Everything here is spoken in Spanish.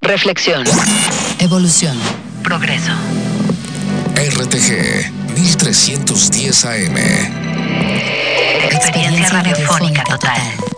Reflexión. Evolución. Progreso. RTG 1310 AM. Experiencia radiofónica total.